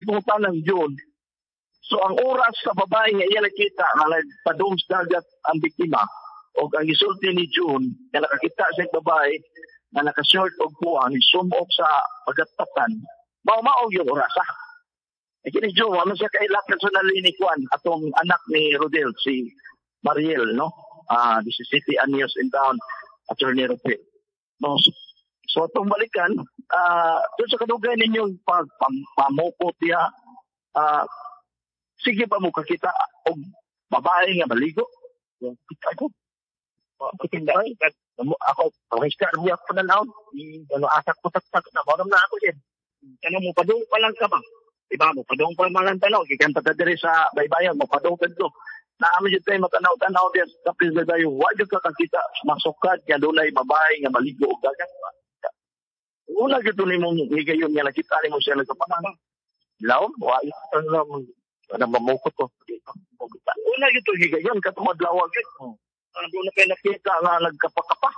Punta ng June. So ang oras sa babae nga iya nakita nga nagpadung sa dagat ang biktima o ang gisulti ni June nga nakakita sa babae na nakashort og puwang sumok sa pagatatan. Mao yung oras ha. Kini June, ano siya kailak personally ni Juan, atong anak ni Rodel, si Mariel, no? 17 anyos in town, Attorney Rodel. No? So itong balikan, doon sa kadugay ninyong pamukot niya, sige ba mo kakita o babae nga maligo? Ako, pang-star mo ako na naon. Asak ko saksak na, maram na ako siya. Ano mo, padung pa lang ka ba? Diba mo, padung pa lang tanaw. Kikanta ta diri sa baybayan, mapadung ka dito. Naami dito tayo matanaw-tanaw din sa prison tayo. Huwag ka kakita, masukad, kaya doon ay babae nga maligo o dagat. Una gito ni mong higayon nga nakita ni mo siya nagkapanang. Laon, wala na mamukot ko. Una gito higayon, katungad lawag ito. Doon na kayo nakita nga nagkapakapa.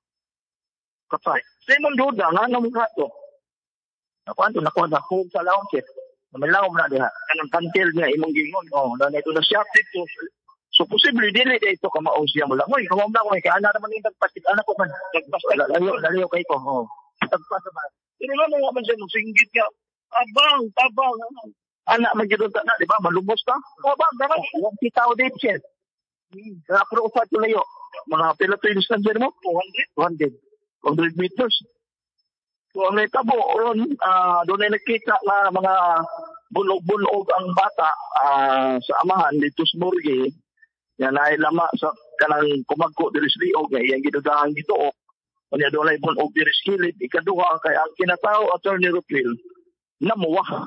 Kapay. Sa imong duda nga namukha to. Nakuha na hug sa laon siya. Namalaw na diha. Kanang kantil niya imong gingon. Na ito na siya dito. So, posible, dili ito kamaong siya mo lang. Uy, kamamla ko, kaya na naman yung nagpasit. Anak ko man, laliyo kayo ko. Nagpasa ba? Pero nga naman siya, singgit niya. Tabang. Anak, magiging na, di ba? Malubos ka? Tabang, dapat. Huwag titaw din siya. Pero upat ko layo. Mga pila to yung standard mo? 200 meters. So, ang naitabo, doon ay nakita na mga bulog-bulog ang bata sa amahan dito sa Burgi. Yan ay lama sa kanang kumagko diri sa liog. Yan gidudahan dito. Kanya doon ay bulog diri sa kilid. Ikaduha, kaya ang kinatao, Attorney Rutil, namuwa.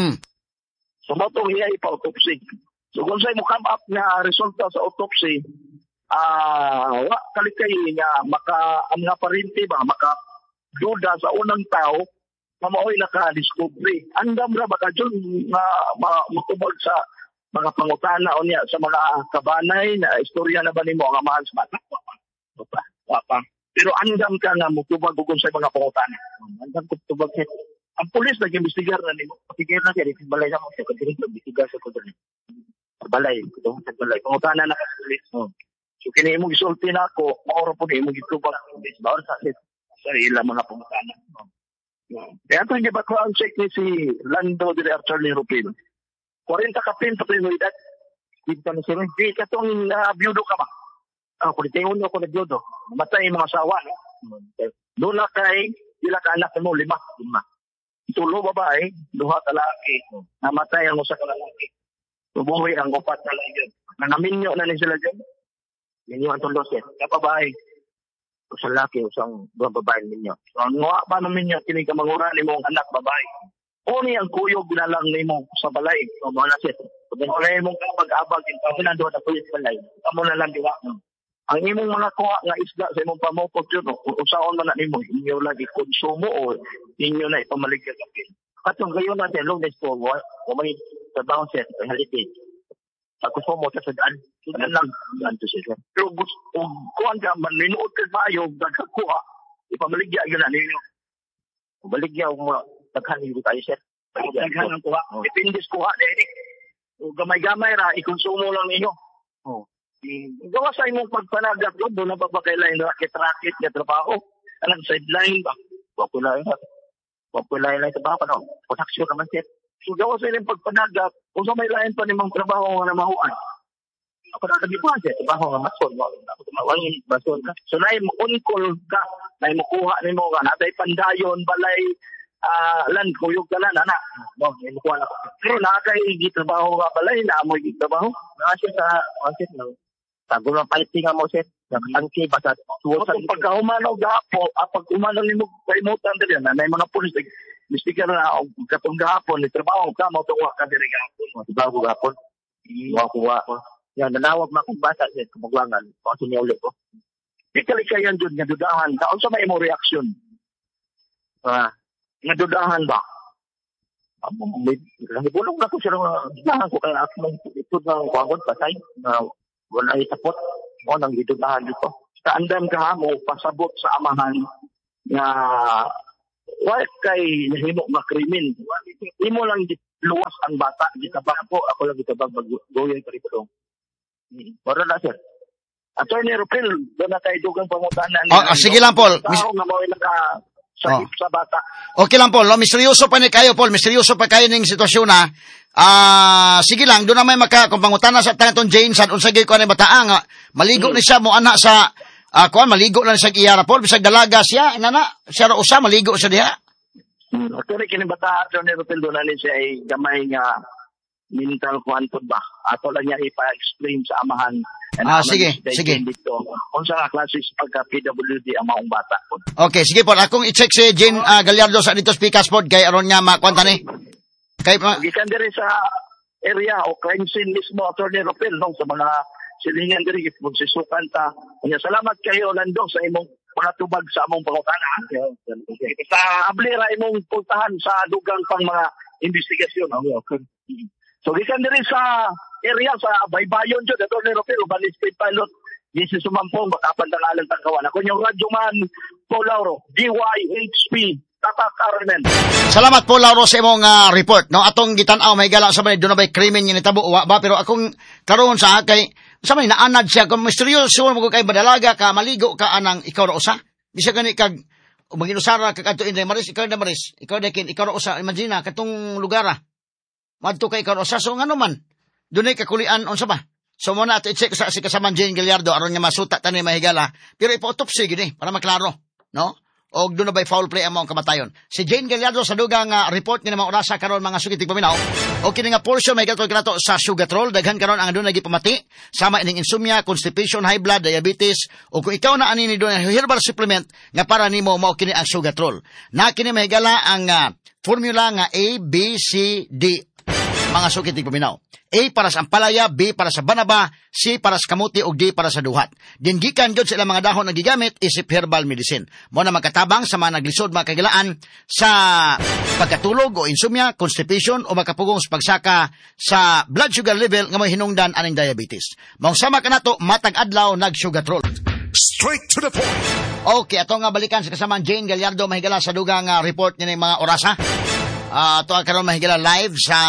So, matong iya ipa-autopsy. So, kung sa'yo mo come up na resulta sa autopsy, kalikay nga ang nga parinti ba, duda sa unang tao na mao'y naka-discovery. Andam ra baka dyan matubag sa mga pangutana o niya sa mga kabanay na istorya na ba ni mo ang amahan sa bata? Wapa. Pero andam ka nga matubag kung sa mga pangutana. Andam ko tubag siya. Ang pulis nag-imbestigar na ni mo. Patigir na siya. Balay na mo siya. Pagdirig nag-imbestigar sa kudrin. Balay. Pangutana na ka sa pulis. So kini mo gisulti na ako. Maoro po na mo gitubag ang pulis. Baor sa ilang mga pangutana. Kaya ito yung background check ni si Lando de Attorney Rupil. 40 ka pin sa prinoidad. Hindi ka na sila. Hindi ka itong biyudo ka ba? 41 ako na biyudo. Matay yung mga asawa. Doon na kay ilang ka anak mo, 5. Tulo babae, 2 lalaki. Namatay ang usa ka lalaki. Tubuhi ang 4 na lang yun. Nangaminyo na ni sila dyan. Minyo ang tulos yan. Kapabahay. Sa laki, usang 2 babae ninyo. So, ang nga pa namin niya, kinig ka mangura ni mong anak babae. Uni ang kuyog binalang ni mo sa balay. So, mga nasit. Kung wala mong kapag-abag, kamo na doon na pulis balay. Kamo na lang diwa. Ang imong mga kuha nga isda sa imong pamupot yun, usaon man na nimo, inyo lang i-konsumo o inyo na ipamaligya kapin. Katong gayon natin, long next po, kung may trabaho set, halitin. Ako po mo sa daan. Sudan lang. Daan to siya. Pero kung ka man, minuot ka tayo, nagkakuha, ipamaligya yun na ninyo. Baligya mo, naghanilo tayo siya. Naghanang kuha. Ipindis kuha din. Gamay-gamay ra, ikonsumo lang ninyo. Gawa sa imong pagpanagat doon, doon na papakailain rakit-rakit na trabaho. Anong sideline ba? Papulayan lang trabaho pa no? Production naman siya. So, gawa sa ilang pagpanagat, kung sa may lain pa ni mong trabaho nga namahuan, ako na nagbibuhan siya, trabaho nga mason, ako tumawangin, mason ka. So, na yung on-call ka, na yung makuha ni mo ka, natay pandayon, balay, land, kuyog ka lang, anak. No, may makuha na ka. Pero nakakaigi trabaho ka balay, naamoy trabaho. Nakasya sa, makasya na, tago ng fighting nga mo, sir. Nakatangki, basta tuwa sa... Pagka umanaw gapo, pag umanaw ni mo, kaimutan din yan, may mga pulis, mistikan na katong gahapon, trabaho ka, mautuwa ka diri gahapon. Trabaho gahapon. Kuha ko. Yan, nanawag na akong bata siya, kumagwangan. Pakasya niya ulit ko. Ikalikayan dyan, nga dudahan. Kaon sa may mo reaksyon? Nga dudahan ba? Nahibulong na ko siya ng dudahan ko, kaya ako ito ng kuwangon, pasay, na wala itapot. O, nang dudahan dito. Sa andam ka mo, pasabot sa amahan na wala kay nahimo nga krimen. Imo lang luwas ang bata. Gitabang ako lang gitabang mag-goyang karipodong. Para na, sir. Attorney Rupil, doon na tayo dugang pangutanan. Sige lang, Paul. Tao na mo sakit sa bata. Okay lang, Paul. Misteryoso pa ni kayo, Paul. Misteryoso pa kayo ng sitwasyon na. Sige lang, doon na may kung pangutana sa tangatong Jane, sa unsagay ko na bataang, maligo ni siya mo anak sa, maligo lang sa iyara, Paul. Bisag dalaga siya, siya usa, maligo siya diha. Attorney, kinibata, Attorney Rupil, doon na siya ay gamay nga mental quantum ba? Ato lang niya ipa-explain sa amahan. Sige. Dito. Kung sa klases pagka-PWD ang maong bata. Okay, sige po. Akong i-check si Jane Gallardo sa dito speakers po. Kaya aron niya makwanta ni. Gikan diri sa area o crime scene mismo, Attorney Rupil, no? Sa mga silingan diri, magsisukan ta. Kanya salamat kayo, Orlando, sa imong mga tubag sa among pangutana. Sa ablira imong puntahan sa dugang pang mga investigasyon. Okay. So, gikan diri sa area sa Baybayon dyan, Attorney Rupil, Bali State Pilot, Jesus Sumampong, makapandangalan tangkawan. Ako yung radyoman, Paul Lauro, DYHP, Tatak Armen. Salamat po, Lauro, sa imong report. No, atong gitanaw may gala sa may doon na ba'y krimen yung nitabo ba, pero akong karoon sa kay sa may naanad siya kung misteryoso mo kay badalaga ka maligo ka anang ikaw ra usa. Bisa gani kag manginusara ka kadto inday maris ikaw ra usa, imagine katong lugar madto kay ikaw ra usa, so ngano man dunay kakulian unsa ba. So muna ato i-check sa si kasamang Jane Gallardo aron nga masuta tani mahigala pero ipa-autopsy gini para maklaro, no? Og doon na by foul play among kamatayon. Si Jane Gallardo sa dugang report nga mga orasa karon mga sugitig paminaw. O kini nga portion may gatol kanato sa sugatrol daghan karon ang doon nagipamati sama ining insomnia, constipation, high blood, diabetes o kung ikaw na ani ni doon herbal supplement nga para nimo mao kini ang sugatrol. Na kini mahigala ang formula nga A, B, C, D mga sugitig paminaw. A para sa ampalaya, B para sa banaba, C para sa kamuti, ug D para sa duhat. Din gikan jud sila mga dahon nagigamit isip herbal medicine. Mo na makatabang sa mga naglisod mga kagilaan sa pagkatulog o insomnia, constipation o makapugong sa pagsaka sa blood sugar level nga may hinungdan aning diabetes. Mao sama kanato matag adlaw nagsugatrol. Straight to the point. Okay, ato nga balikan sa kasamang Jane Gallardo mahigala sa dugang report niya ng mga orasa. Ato karon mahigala live sa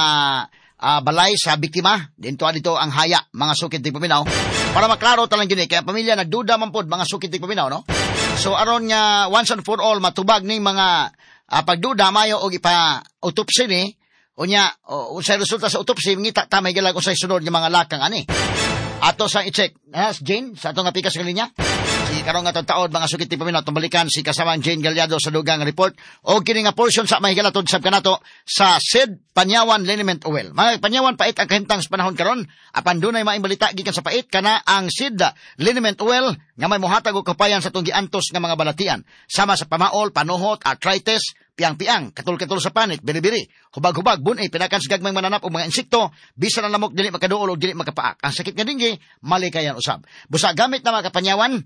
balay sa biktima, dito ang haya, mga sukid ti paminaw. Para maklaro talang gini, kaya pamilya nagduda man pod mga sukid ti paminaw, no? So aron nga once and for all matubag ning mga pagduda mayo og ipa-autopsy ni, unya unsay resulta sa autopsy ngita ta may galag unsay sunod nga mga lakang ani. Ato sa i-check, Jane, sa ato nga pikas nga linya. Si karong nga taod mga sukit ti paminaw tumbalikan si kasamang Jane Gallardo sa dugang report o kini nga portion sa mahigalatod sab kanato sa Sid Panyawan Liniment Oil. Mga Panyawan pait ang kahimtang sa panahon karon apan dunay maayong balita gikan sa pait kana ang Sid Liniment Oil nga may mohatag og kapayan sa tunggi antos nga mga balatian sama sa pamaol, panuhot, arthritis, piang-piang, katul-katul sa panit, biri-biri, hubag-hubag, bunay, pinakan sa gagmang mananap o mga insekto, bisa na lamok, dili makaduol o dili makapaak. Ang sakit nga dinggi, malikayan usab. Busa gamit na mga kapanyawan,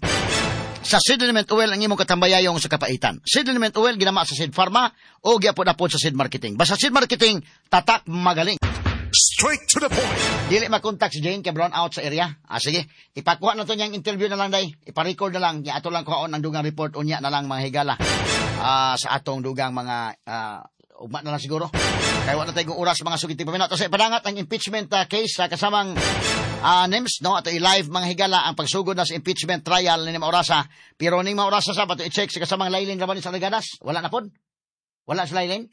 sa Sid Liniment Oil ang imong katambayayong sa kapaitan. Sid Liniment Oil ginama sa Sid Pharma o giapod-apod sa Sid Marketing. Basta Sid Marketing, tatak magaling. Straight to the point. Dili makontak si Jane kay brown out sa area. Sige, ipakuha na to niyang interview na lang day. Ipa-record na lang. Ato lang kuhaon ang dugang report unya na lang mga higala. Sa atong dugang mga ugma na lang siguro. Kaya wala tayong oras mga sugiti paminaw. Kasi padangat ang impeachment case sa kasamang NIMS, no? Ato i-live mga higala ang pagsugod na sa impeachment trial ni mga orasa. Pero ning mga orasa sa ato i-check sa kasamang Laylin Rabanin sa Legadas. Wala na pod? Wala sa Laylin?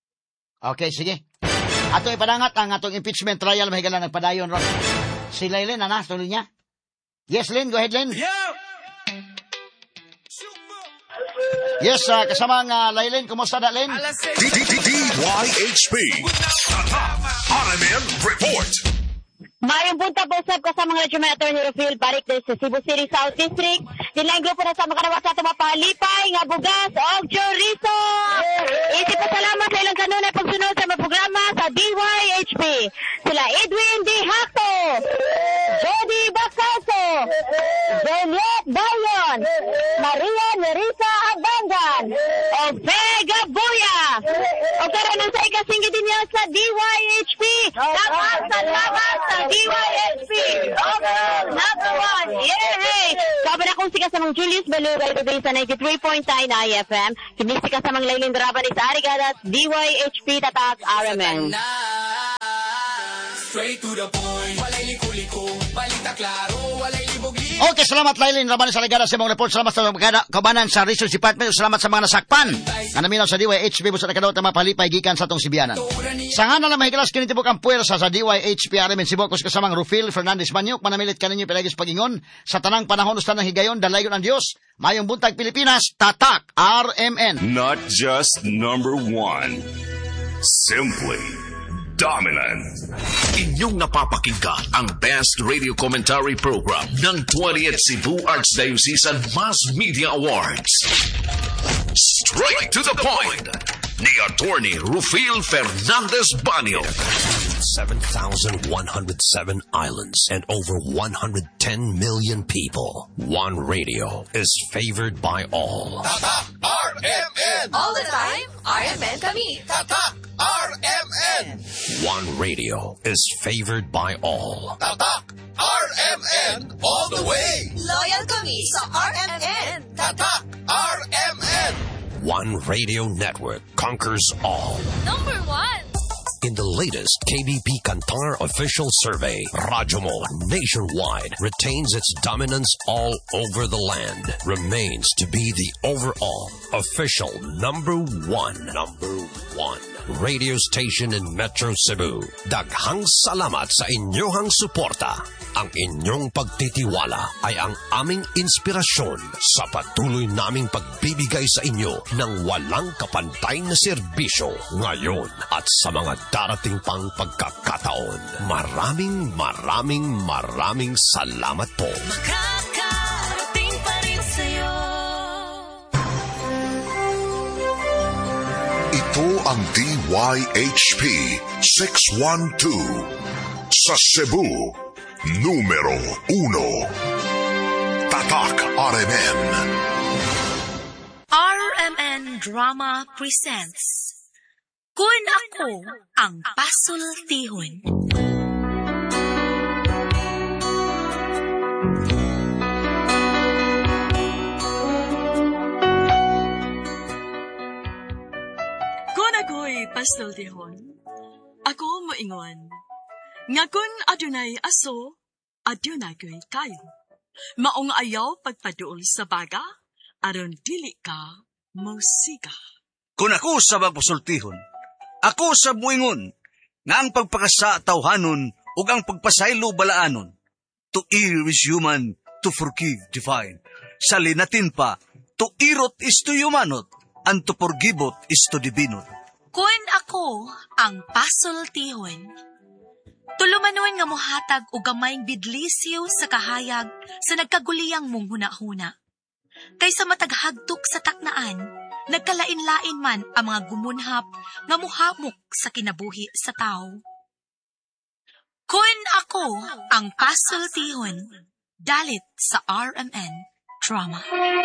Okay, sige. Ato ipadangat ang atong impeachment trial mga higala nagpadayon ron. Si Laylin, tuloy niya? Yes, Lynn. Go ahead, Lynn. Yeah. Yes, kasama ang Laylin. Kumusta na, Lynn? DYHP. RMN Report. Mayong punta po sa mga Regiment Attorney Rufil, balik din sa Cebu City South District. Dinlang grupo na sa makanawa sa itong mapalipay, nga bugas, o chorizo. Isip po salamat sa ilang kanunay pagsunod sa mga programa sa DYHP. Sila Edwin D. Hacto, Jody Bacaso, Juliet Bayon, Maria Nerissa Abangan, o Vega Buya. O karoon sa kasing din niya sa DYHP. Salamat sa DYHP. Number 1. Yay! Sabi na kung sika sa mga Julius Balugay today sa 93.9 IFM. Kimisi ka sa mga Lailin Drabanis Arigadas, DYHP Tatak RMN. Straight to the point, walay liko-liko, balita klaro, walay libog-libog. Okay, salamat Lailin Rabanes Aligada sa mong report. Salamat sa mga kabanan sa Research Department. Salamat sa mga nasakpan na naminaw sa DYHP busa na kadawat na mapalipay gikan sa atong Sibianan. Sa ngana lang mahigalas kinitibok ang puwersa sa DYHP RMN Sibocos kasamang Rufil Fernandez Banyok. Manamilit kaninyo pilagis pagingon sa tanang panahon ustan ng higayon dalayon ang Dios. Mayong buntag Pilipinas, Tatak RMN. Not just number one, simply dominant. Inyong napapakinggan ang best radio commentary program ng 20th Cebu Archdiocesan Mass Media Awards. Straight to the point ni Attorney Rufil Fernandez Banyo. 7,107 islands and over 110 million people. One radio is favored by all. Tatak RMN! All the time, RMN kami. Tatak RMN! One radio is favored by all. Tatak RMN! All the way! Loyal kami sa RMN. Tatak RMN! One radio network conquers all. Number 1. In the latest KBP Kantar official survey, Radyo Mo nationwide retains its dominance all over the land, remains to be the overall official number one radio station in Metro Cebu. Daghang salamat sa inyong suporta. Ang inyong pagtitiwala ay ang aming inspirasyon sa patuloy naming pagbibigay sa inyo ng walang kapantay na serbisyo ngayon at sa mga darating pang pagkakataon. Maraming salamat po. Makakarating pa rin sa'yo. Ito ang DYHP 612 sa Cebu, numero 1. Tatak RMN. RMN Drama presents Kun Ako Ang Pasultihon. Kun ako'y pasultihon, ako moingon. Nga kun adunay aso, adunay ko'y kayo. Maong ayaw pagpaduol sa baga, aron dili ka musika. Kung ako sa magpasultihon, ako sa buingon, nga ang pagpakasa tawhanon ug ang pagpasaylo balaanon. To err is human, to forgive divine. Sa linatin pa, to irot is to humanot, and to forgivot is to divinot. Kun ako ang pasultihon, tulumanon nga mohatag og gamayng bidlisyo sa kahayag sa nagkaguliyang mong hunahuna. Kaysa mataghagtok sa taknaan, nagkalain-lain man ang mga gumunhap nga muhamok sa kinabuhi sa tao. Kun ako ang pasultihon, dalit sa RMN Drama.